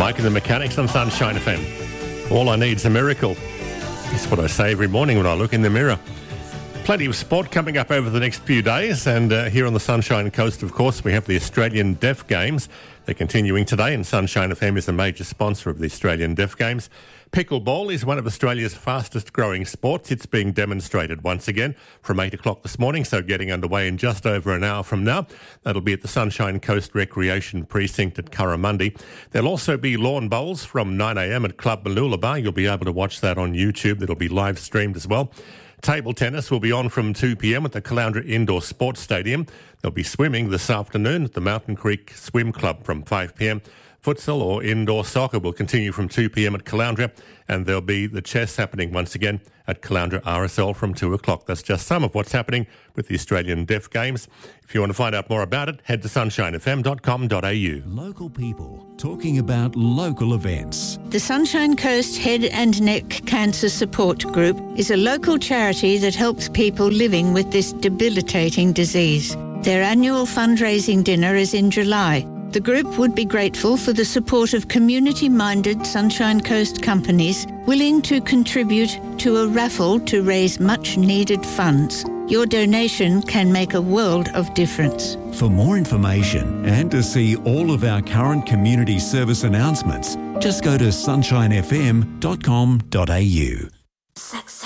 Mike and the Mechanics on Sunshine FM. All I need's a miracle. That's what I say every morning when I look in the mirror. Plenty of sport coming up over the next few days, and here on the Sunshine Coast, of course, we have the Australian Deaf Games. They're continuing today, and Sunshine FM is a major sponsor of the Australian Deaf Games. Pickleball is one of Australia's fastest growing sports. It's being demonstrated once again from 8 o'clock this morning, so getting underway in just over an hour from now. That'll be at the Sunshine Coast Recreation Precinct at Curramundi. There'll also be lawn bowls from 9 a.m. at Club Mooloolaba. You'll be able to watch that on YouTube. It'll be live streamed as well. Table tennis will be on from 2 p.m. at the Caloundra Indoor Sports Stadium. There'll be swimming this afternoon at the Mountain Creek Swim Club from 5 p.m. Futsal or indoor soccer will continue from 2 p.m. at Caloundra, and there'll be the chess happening once again at Caloundra RSL from 2 o'clock. That's just some of what's happening with the Australian Deaf Games. If you want to find out more about it, head to sunshinefm.com.au. Local people talking about local events. The Sunshine Coast Head and Neck Cancer Support Group is a local charity that helps people living with this debilitating disease. Their annual fundraising dinner is in July. The group would be grateful for the support of community-minded Sunshine Coast companies willing to contribute to a raffle to raise much-needed funds. Your donation can make a world of difference. For more information and to see all of our current community service announcements, just go to sunshinefm.com.au.